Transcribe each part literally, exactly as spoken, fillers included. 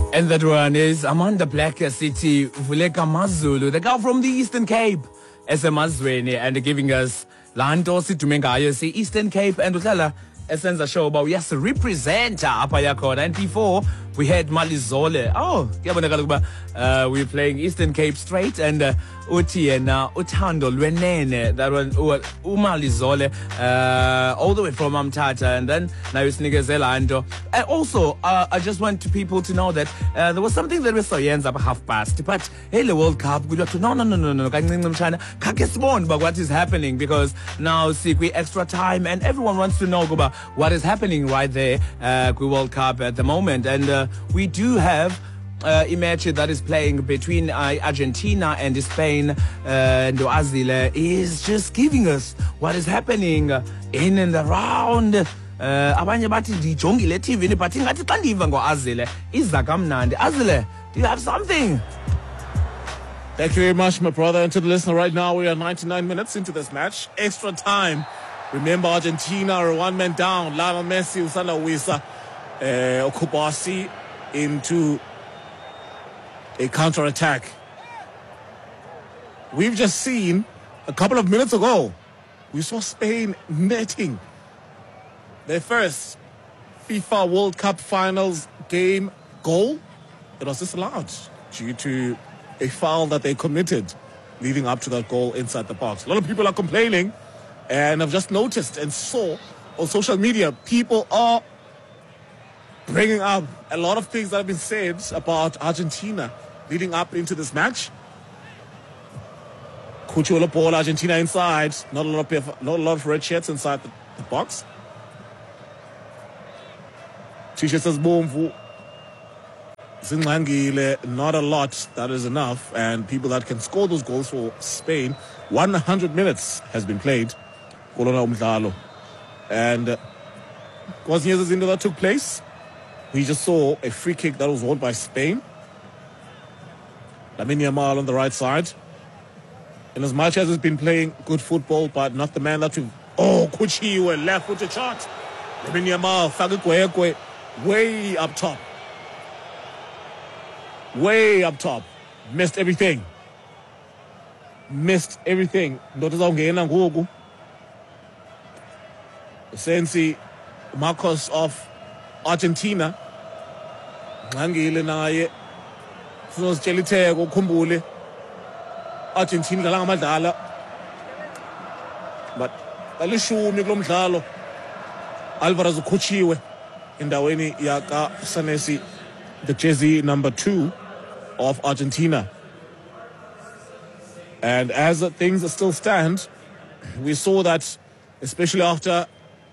And that one is Amanda Black City, Vuleka Mazulu, the girl from the Eastern Cape, esemazweni, and giving us Lanto Situmengayo, see Eastern Cape, and Utala, Essenza show about yes, representer Apayako. And before we had Malizole. Oh, uh, we're playing Eastern Cape straight, and uh, Uti and uh, Utando Lwenene, that one Umalizole, uh, all the way from Amtata, and then now it's Nigezelando. And also, uh, I just want people to know that uh, there was something that we saw ends up half past, but hey, the World Cup, we got to no, no, no, no, no, China, Kakesbon, but what is happening? Because now, see, we extra time, and everyone wants to know about what is happening right there, uh, World Cup at the moment, and uh, we do have Uh, a match that is playing between uh, Argentina and Spain. Uh, and Azile is just giving us what is happening in and around. Abanye bathi dijongile T V ni but ngathi xa ndiva ngoAzile iza kamnandi. Azile, do you have something? Thank you very much, my brother. And to the listener right now, we are ninety-nine minutes into this match. Extra time. Remember, Argentina are one man down. Lionel Messi, Usana Wisa, uh, Okubasi into a counter-attack. We've just seen a couple of minutes ago, we saw Spain netting their first FIFA World Cup Finals game goal. It was disallowed due to a foul that they committed leading up to that goal inside the box. A lot of people are complaining, and I've just noticed and saw on social media, people are bringing up a lot of things that have been said about Argentina leading up into this match. Cuciola ball, Argentina inside. Not a lot of not a lot of red shirts inside the, the box. Tisha says boom. Not a lot. That is enough. And people that can score those goals for Spain. one hundred minutes has been played. And uh, that took place. We just saw a free kick that was won by Spain. Lamine Yamal on the right side. And as much as he's been playing good football, but not the man that we... Oh, Kuchiwe, left-footed shot. Lamine Yamal, Fagikwe, way up top. Way up top. Missed everything. Missed everything. Sensi, Marcos of Argentina. Ngangile naye. Sinosithelitheko ukhumbule. Argentina dlala ngamadlala. But alishumi kulo mdlalo. Alvarez ukhutshiwe endaweni yaka Senesi, the jersey number two of Argentina. And as things still stand, we saw that, especially after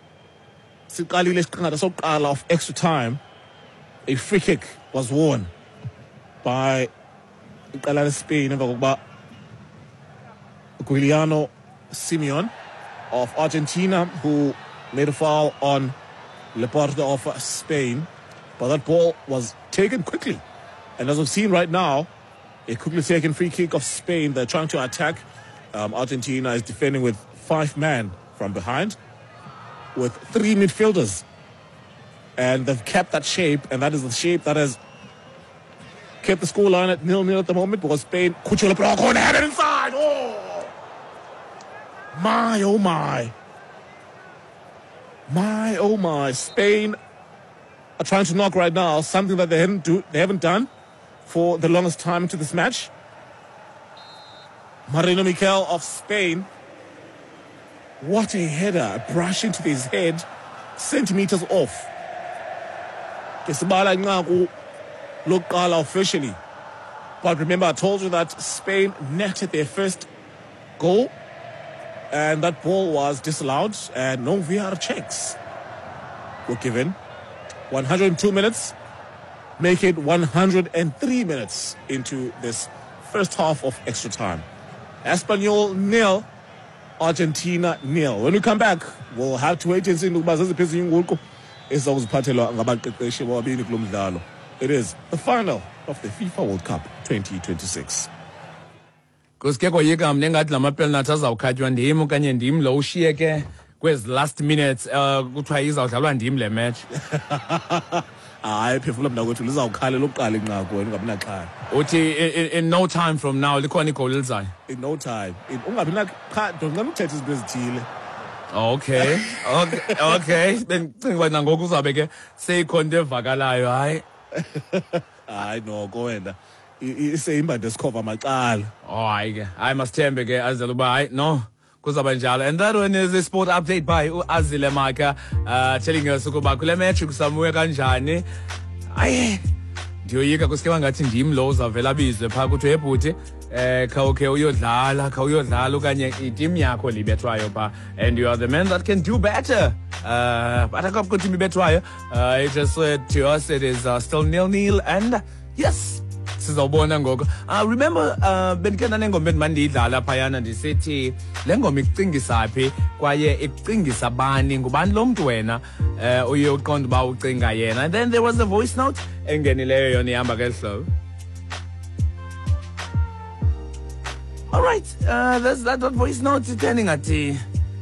of extra time, a free kick was won by Spain, Giuliano Simeone of Argentina, who made a foul on Laporte of Spain. But that ball was taken quickly. And as we've seen right now, a quickly taken free kick of Spain. They're trying to attack. Um, Argentina is defending with five men from behind, with three midfielders. And they've kept that shape, and that is the shape that has kept the scoreline at nil-nil at the moment, because Spain, Cuciola corner, had it inside. Oh! My, oh my. My, oh my. Spain are trying to knock right now, something that they haven't, do, they haven't done for the longest time into this match. Marino Mikel of Spain. What a header, a brush into his head, centimeters off. Look officially. But remember, I told you that Spain netted their first goal, and that ball was disallowed, and no V R checks were given. one hundred two minutes, make it one hundred three minutes into this first half of extra time. Espanyol nil, Argentina nil. When we come back, we'll have to wait and see. It is the final of the FIFA World Cup twenty twenty-six. Kuske koyika mne ngathi la mapenalty azawukhatywa ndim okanye ndim lo ushiyeke kwezi last minutes uh kuthiwa izawudlalwa ndim le match. hayi phefula mntakwethu lizawukhala lokuqala inqaku wena ungabi naxhala. uthi in, in no time from now likhona igoli elizayo. In no time in ungabi na cha donke umthetho izinto ezithile. Okay, okay, okay. Bengicinga uba nangoku uzabe ke seyikhona evakalayo hayi. Hayi noko wena iseyimbande sikhova macala. Oh hayi ke hayi masithembe ke azele uba hayi no kuzaba njalo. And that one is a sport update by uAzile Maka uh, telling us ukuba kule match kusamuye kanjani. Ayi ndiyoyika kusike bangathi ndim lo uzavela bizwe pha kuthi ebhuti eh khawukhe uyodlala khawuyodlala okanye iteam yakho libethwayo pha and you are the man that can do better. Uh but akakuthi libethwayo uh it just said to us it is uh, still nil nil and yes sizawubona ngoku. Uh remember uh bendikena nengoma endimandiyidlala phayana ndisithi le ngoma icingisa phi kwaye icingisa bani ngubani lo mntu wena uh uye uqonda uba ucinga yena. And then there was a voice note engenileyo yona ihamba ke hlobo. All right, uh that's that what voice note turning at the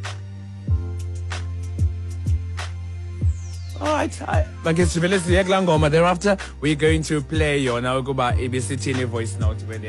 all right, but it's really the ngoma. Thereafter we're going to play yona ukuba ibisithini voice note when